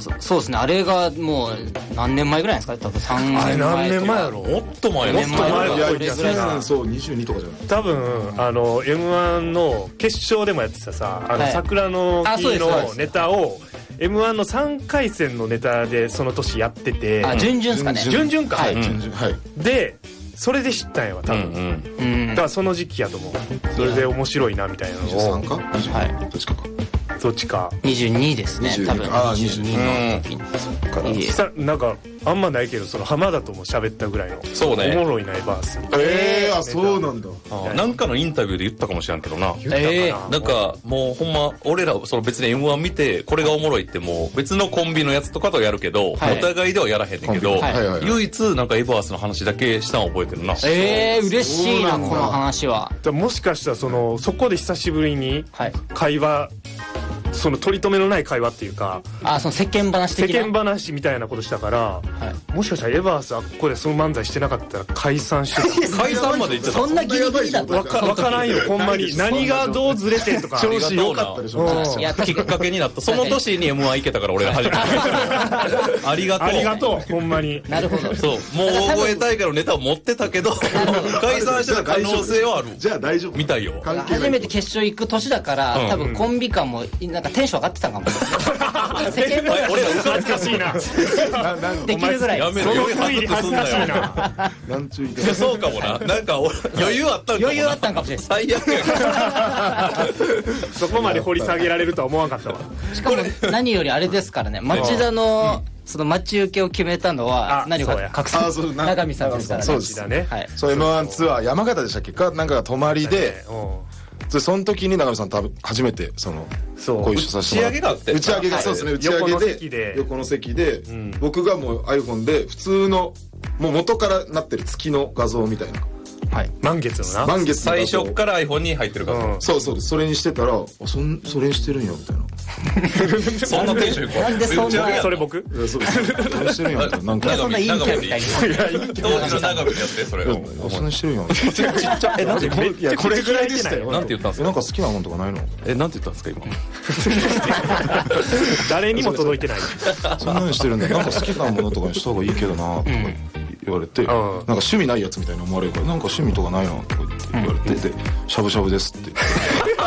そうですね。あれがもう何年前ぐらいですかね。多分3年前。 あれ何年前やろ。 もっと前。 いやそう22とかじゃない。 多分M1 の決勝でもやってたさ、桜の木のネタを M1 の3回戦のネタでその年やってて、 準々ですかね。 準々か。 はい、準々。はい。 でそれで知ったんやわ多分。だからその時期やと思う。それで面白いなみたいなのを。 23かはい。 どっちか。 22ですね。多分22の時に。 なんかあんまないけど、その浜田とも喋ったぐらいの。 そうね。 おもろいなエバース。 あ、そうなんだ。 なんかのインタビューで言ったかもしれんけどな。 言ったかな。 なんかもうほんま俺らその別に M1 見てこれがおもろいってもう別のコンビのやつとかとやるけど、お互いではやらへんねんけど、唯一なんかエバースの話だけしたん覚えてるな。 嬉しいなこの話は。 もしかしたらそこで久しぶりに会話、その取り留めのない会話っていうか、 その世間話的な世間話みたいなことしたから、もしかしたらエバースここでその漫才してなかったら解散してた。 解散まで言ってた。 そんなギリギリだった。 わからんよほんまに。何がどうずれてんとか。 調子良かったでしょ。 きっかけになった。その年に M1 行けたから俺ら初めて。ありがとう。 ありがとうほんまに。 なるほど。 そうもう大声大会のネタを持ってたけど解散してた可能性はある。 じゃあ大丈夫。 みたいよ。 初めて決勝行く年だから多分コンビ感もなんかテンション上がってたかも。世間俺ら恥ずかしいな。 できるぐらい。 やめろ。 恥ずかしいな。 なんちゅういやそうかもな。なんか余裕あったんかも。 余裕あったんかもしれない。 最悪やから。 そこまで掘り下げられるとは思わなかったわ。 しかも何よりあれですからね。町田のその待ち受けを決めたのは何を隠さ長見さんですからね。 そうですね。 そう M1 ツアー山形でしたっけかなんかが泊まりで。その時に長見さん多分初めてご一緒させてもらって、打ち上げがそうですね、打ち上げで横の席で僕がもう iPhone で普通のもう元からなってる月の画像みたいな、 満月のな、 満月最初から iPhone に入ってる画像、 そうです。それにしてたらそれにしてるんやみたいな。 そんなテンションいくわ。 なんでそんな。 それ僕？ そうです。それしてるんやみたいな。なんかそんな陰キャみたいに。 当時の長見でやってそれ。 それしてるんや。 ちっちゃ。 なんでこれぐらいでしたよ。 なんて言ったんですか。 なんか好きなもんとかないの？ なんて言ったんですか今。 誰にも届いてない。 そんなにしてるんだ。なんか好きなものとかにした方がいいけどなとか言われて、なんか趣味ないやつみたいに思われるから、なんか趣味とかないなとか言われて、でしゃぶしゃぶですって言って。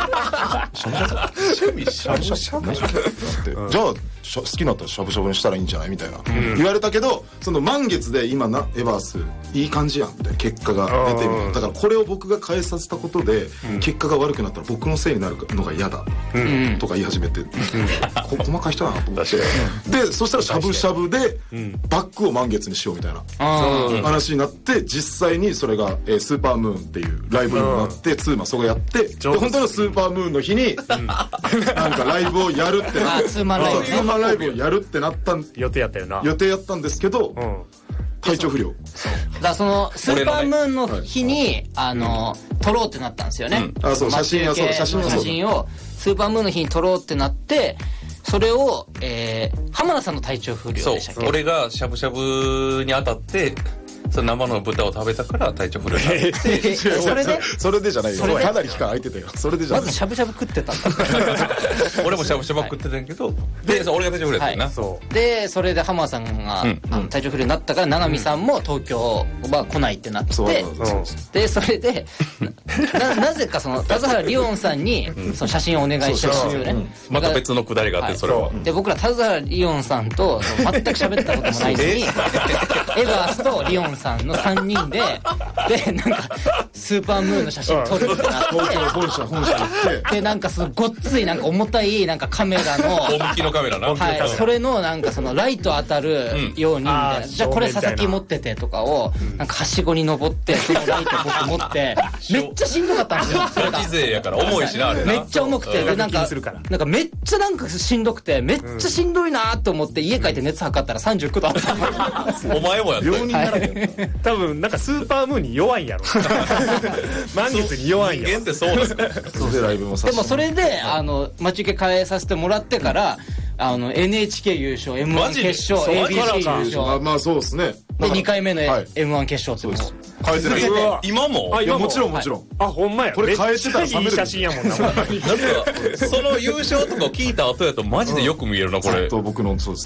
趣味しゃぶしゃぶ。 じゃあ好きになったらしゃぶしゃぶにしたらいいんじゃないみたいな言われたけど、その満月で今エバースいい感じやんみたいな結果が出てみた。だからこれを僕が変えさせたことで結果が悪くなったら僕のせいになるのが嫌だとか言い始めて、細かい人だなと思って、でそしたらしゃぶしゃぶでバックを満月にしようみたいな話になって、実際にそれがスーパームーンっていうライブになってツーマソがやって、本当のスーパームーンの日になんかライブをやるってなって、 ツーマンライブをやるってなった予定やったよな。 予定やったんですけど、体調不良。 だからそのスーパームーンの日に撮ろうってなったんですよね。 そう写真をスーパームーンの日に撮ろうってなって、それを浜田さんの体調不良でしたっけ。 俺がしゃぶしゃぶに当たってその生の豚を食べたから体調不良になってそれでじゃないよ。かなり期間空いてたよ。それでじゃない。 まずしゃぶしゃぶ食ってたんだ。 俺もしゃぶしゃぶ食ってたんやけど、で俺が体調不良やったよな。 でそれで浜田さんが体調不良になったから永見さんも東京は来ないってなって、でそれでなぜかその田津原理音さんにその写真をお願いしてたんですよね。 また別のくだりがあって、それはで僕ら田津原理音さんと全く喋ったこともないのにエバースとリオンさんの3人でなんかスーパームーンの写真撮るってなって、 東京本社行ってでなんかそのごっついなんか重たいなんかカメラの大向きのカメラな、 それのなんかそのライト当たるようにみたいな、じゃあこれ佐々木持っててとかをなんかはしごに登ってそのライト僕持ってめっちゃしんどかったんですよ。それが勢やから重いしなあれな。 めっちゃ重くて、でなんかめっちゃなんかしんどくてめっちゃしんどいなと思って家帰って熱測ったら39度あったんお前もやった病人なら多分なんかスーパームーンに弱いんやろ。満月に弱いんやろ。 人間ってそうですね。 でライブもさせて、 でもそれで待ち受け変えさせてもらってからNHK 優勝 M1 決勝 ABC 優勝、 まあそうですね。 で2回目の M1 決勝っても変えてない。 今もいやもちろんもちろん。 あほんまや。 これ変えてたらいい写真やもんな。 なんかその優勝とか聞いた後やとマジでよく見えるなこれ。 僕のそうです。